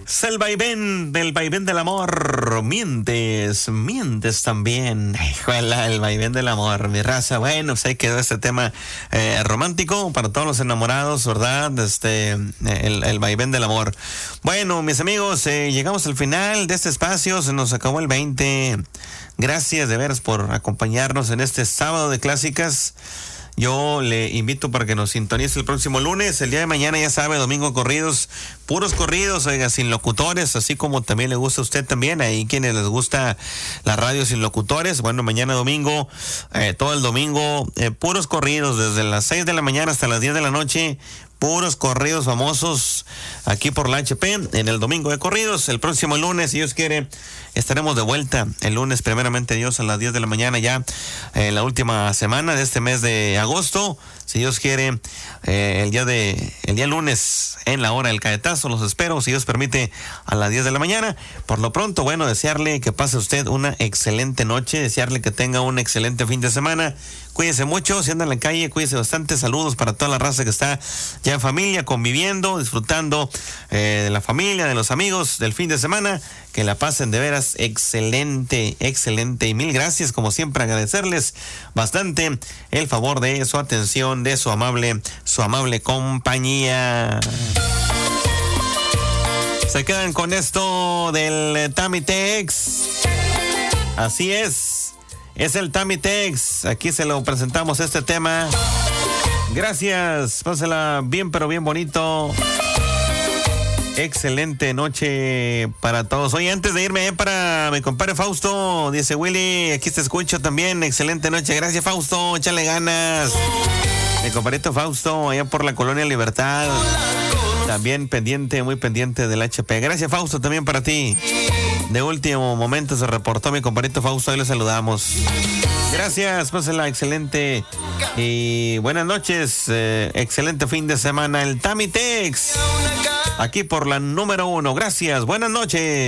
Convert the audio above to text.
Es el vaivén del amor. Mientes también. Híjole, el vaivén del amor, mi raza. Bueno, pues ahí quedó este tema romántico para todos los enamorados, ¿verdad? El vaivén del amor. Bueno, mis amigos, llegamos al final de este espacio. Se nos acabó el 20. Gracias de veras por acompañarnos en este sábado de clásicas. Yo le invito para que nos sintonice el próximo lunes. El día de mañana, ya sabe, domingo corridos, puros corridos, oiga, sin locutores, así como también le gusta a usted también. Ahí quienes les gusta la radio sin locutores. Bueno, mañana domingo, todo el domingo, puros corridos, desde las 6 de la mañana hasta las 10 de la noche. Puros corridos famosos aquí por la HP en el domingo de corridos. El próximo lunes, si Dios quiere, estaremos de vuelta el lunes, primeramente Dios, a las 10 de la mañana ya, la última semana de este mes de agosto. Si Dios quiere, el día lunes en la hora del caetazo, los espero, si Dios permite, a las 10 de la mañana. Por lo pronto, bueno, desearle que pase usted una excelente noche, desearle que tenga un excelente fin de semana. Cuídese mucho, si anda en la calle, cuídese bastante. Saludos para toda la raza que está ya en familia, conviviendo, disfrutando de la familia, de los amigos, del fin de semana. Que la pasen de veras excelente. Y mil gracias, como siempre, agradecerles bastante el favor de su atención, de su amable compañía. Se quedan con esto del Tammy Tex. Así es el Tammy Tex. Aquí se lo presentamos este tema. Gracias, pásela bien, pero bien bonito. Excelente noche para todos. Oye, antes de irme, para mi compadre Fausto, dice Willy, aquí te escucho también. Excelente noche. Gracias, Fausto. Échale ganas. Mi compadrito Fausto, allá por la Colonia Libertad. También pendiente, muy pendiente del HP. Gracias, Fausto, también para ti. De último momento se reportó mi compadrito Fausto, ahí le saludamos. Gracias, pásenla excelente y buenas noches, excelente fin de semana, el Tammy Tex, aquí por la número 1. Gracias, buenas noches.